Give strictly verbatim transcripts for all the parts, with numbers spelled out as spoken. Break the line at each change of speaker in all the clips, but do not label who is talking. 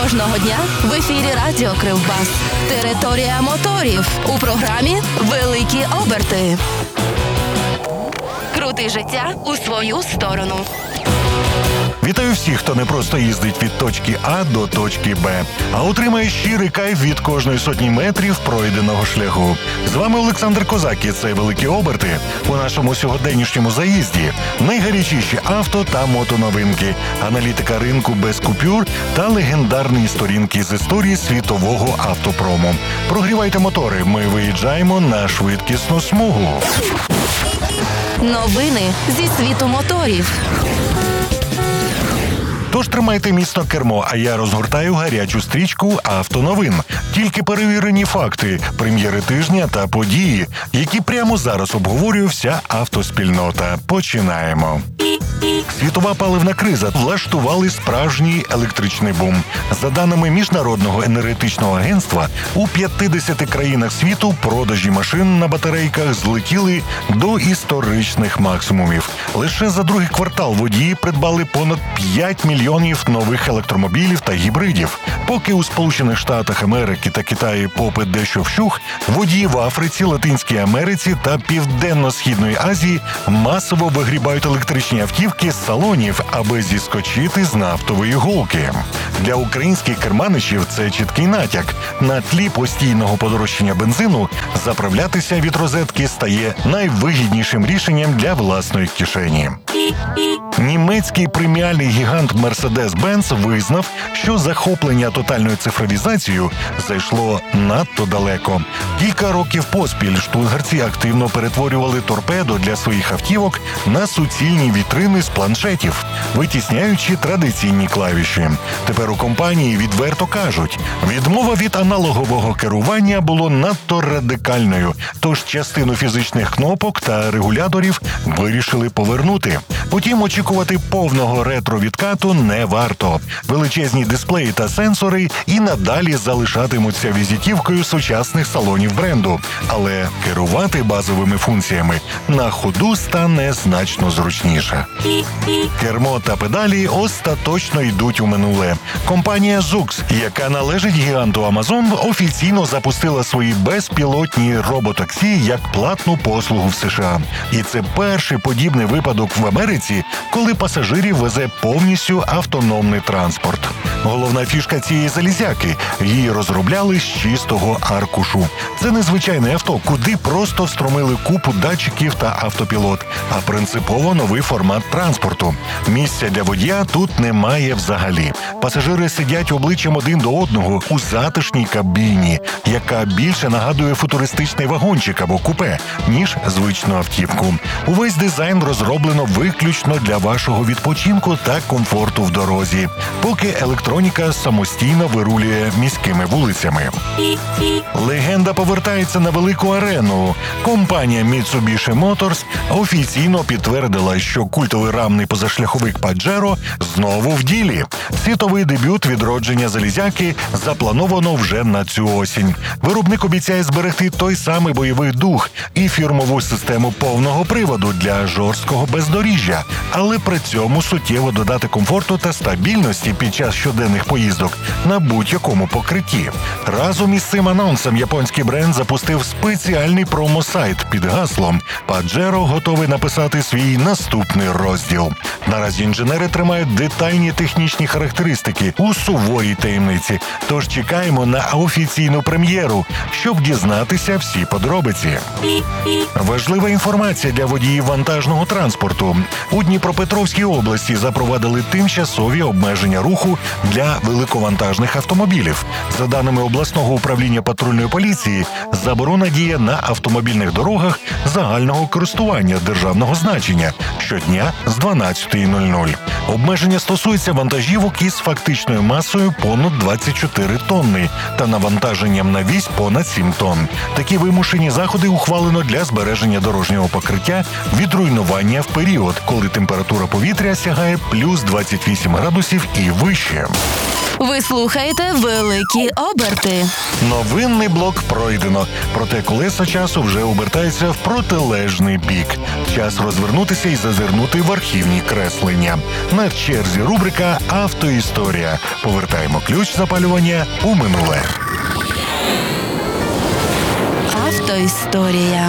Кожного дня в ефірі Радіо Кривбас. Територія моторів. У програмі «Великі оберти». Крути життя у свою сторону.
Вітаю всіх, хто не просто їздить від точки А до точки Б, а отримає щирий кайф від кожної сотні метрів пройденого шляху. З вами Олександр Козак і це «Великі оберти». У нашому сьогоденнішньому заїзді найгарячіші авто та мотоновинки, аналітика ринку без купюр та легендарні сторінки з історії світового автопрому. Прогрівайте мотори, ми виїжджаємо на швидкісну смугу.
Новини зі світу моторів.
Тож тримайте міцно кермо, а я розгортаю гарячу стрічку автоновин. Тільки перевірені факти, прем'єри тижня та події, які прямо зараз обговорює вся автоспільнота. Починаємо. Світова паливна криза влаштували справжній електричний бум. За даними Міжнародного енергетичного агентства, у п'ятдесяти країнах світу продажі машин на батарейках злетіли до історичних максимумів. Лише за другий квартал водії придбали понад п'ять мільйонів нових електромобілів та гібридів. Поки у Сполучених Штатах Америки та Китаї попит дещо вщух, водії в Африці, Латинській Америці та Південно-Східної Азії масово вигрібають електричні автівки з салонів, аби зіскочити з нафтової голки. Для українських керманичів це чіткий натяк. На тлі постійного подорожчання бензину заправлятися від розетки стає найвигіднішим рішенням для власної кишені. Німецький преміальний гігант Mercedes-Benz визнав, що захоплення тотальною цифровізацією зайшло надто далеко. Кілька років поспіль штутгартці активно перетворювали торпедо для своїх автівок на суцільні вітрини з планшетів, витісняючи традиційні клавіші. Тепер у компанії відверто кажуть, відмова від аналогового керування було надто радикальною, тож частину фізичних кнопок та регуляторів вирішили повернути. Утім, очікувати повного ретро-відкату не варто. Величезні дисплеї та сенсори і надалі залишатимуться візитівкою сучасних салонів бренду. Але керувати базовими функціями на ходу стане значно зручніше. Кермо та педалі остаточно йдуть у минуле. Компанія Zoox, яка належить гіганту Amazon, офіційно запустила свої безпілотні роботаксі як платну послугу в США. І це перший подібний випадок в Америці, коли пасажирів везе повністю автономний транспорт. Головна фішка цієї залізяки – її розробляли з чистого аркушу. Це незвичайне авто, куди просто встромили купу датчиків та автопілот, а принципово новий формат транспорту. Місця для водія тут немає взагалі. Пасажири сидять обличчям один до одного у затишній кабіні, яка більше нагадує футуристичний вагончик або купе, ніж звичну автівку. Увесь дизайн розроблено виключно для вашого відпочинку та комфорту в дорозі, поки електроніка самостійно вирулює міськими вулицями. Легенда повертається на велику арену. Компанія Mitsubishi Motors офіційно підтвердила, що культовий рамний позашляховик Pajero знову в ділі. Світовий дебют відродження залізяки заплановано вже на цю осінь. Виробник обіцяє зберегти той самий бойовий дух і фірмову систему повного приводу для жорсткого бездоріжжя, але при цьому суттєво додати комфорту та стабільності під час щоденних поїздок на будь-якому покритті. Разом із цим анонсом японський бренд запустив спеціальний промо-сайт під гаслом «Pajero готовий написати свій наступний розділ». Наразі інженери тримають детальні технічні характеристики у суворій таємниці, тож чекаємо на офіційну прем'єру, щоб дізнатися всі подробиці. Важлива інформація для водіїв вантажного транспорту. У Дніпропетровській області запровадили тимчасові обмеження руху для великовантажних автомобілів. За даними обласного управління патрульної поліції, заборона діє на автомобільних дорогах загального користування державного значення щодня з дванадцятої нуль-нуль. Обмеження стосується вантажівок із фактичною масою понад двадцять чотири тонни та навантаженням на вісь понад сім тонн. Такі вимушені заходи ухвалено для збереження дорожнього покриття від руйнування в період, коли температура повітря сягає плюс двадцять вісім градусів і вище.
Ви слухаєте «Великі оберти».
Новинний блок пройдено, проте колеса часу вже обертаються в протилежний бік. Час розвернутися і зазирнути в архівні креслення. На черзі рубрика «Автоісторія». Повертаємо ключ запалювання у минуле.
Автоісторія.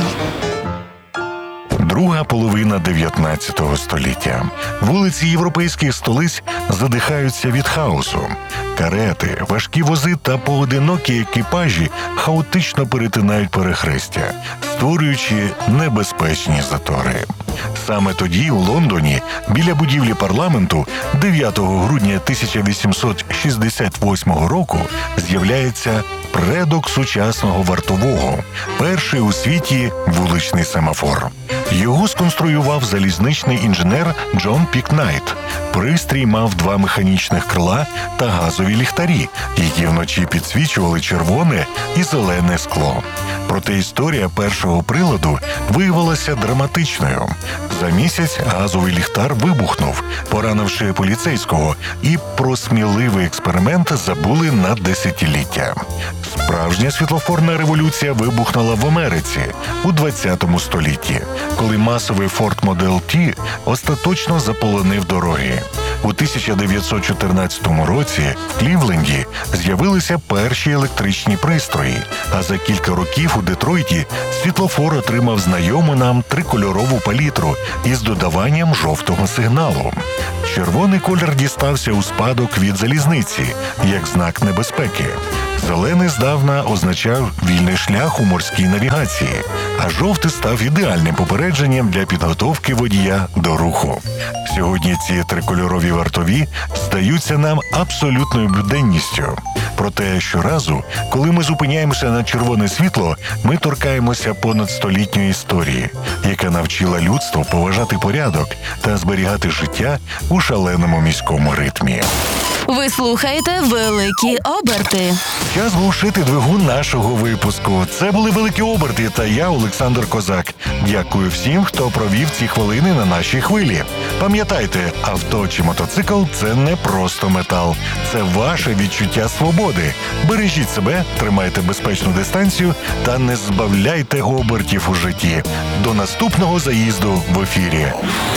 Друга половина дев'ятнадцятого століття. Вулиці європейських столиць задихаються від хаосу. Карети, важкі вози та поодинокі екіпажі хаотично перетинають перехрестя, створюючи небезпечні затори. Саме тоді у Лондоні, біля будівлі парламенту, дев'ятого грудня тисяча вісімсот шістдесят восьмого року з'являється предок сучасного вартового, перший у світі вуличний семафор. Його сконструював залізничний інженер Джон Пікнайт. Пристрій мав два механічних крила та газові ліхтарі, які вночі підсвічували червоне і зелене скло. Проте історія першого приладу виявилася драматичною. За місяць газовий ліхтар вибухнув, поранивши поліцейського, і про сміливий експеримент забули на десятиліття. Справжня світлофорна революція вибухнула в Америці у двадцятому столітті, коли масовий Ford Model T остаточно заполонив дороги. У тисяча дев'ятсот чотирнадцятому році в Клівленді з'явилися перші електричні пристрої, а за кілька років у Детройті світлофор отримав знайому нам трикольорову палітру із додаванням жовтого сигналу. Червоний колір дістався у спадок від залізниці, як знак небезпеки. Зелений здавна означав вільний шлях у морській навігації, а жовтий став ідеальним попередженням для підготовки водія до руху. Сьогодні ці трикольорові вартові здаються нам абсолютною буденністю. Проте щоразу, коли ми зупиняємося на червоне світло, ми торкаємося понадстолітньої історії, яка навчила людство поважати порядок та зберігати життя у шаленому міському ритмі.
Ви слухаєте «Великі оберти».
Час глушити двигун нашого випуску. Це були «Великі оберти» та я, Олександр Козак. Дякую всім, хто провів ці хвилини на нашій хвилі. Пам'ятайте, авто чи мотоцикл – це не просто метал. Це ваше відчуття свободи. Бережіть себе, тримайте безпечну дистанцію та не збавляйте обертів у житті. До наступного заїзду в ефірі.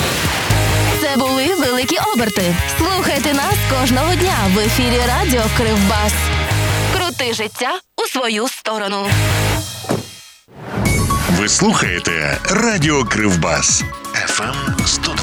Це були «Великі оберти». Слухайте нас кожного дня в ефірі радіо Кривбас. Крути життя у свою сторону.
Ви слухаєте Радіо Кривбас. еф ем сто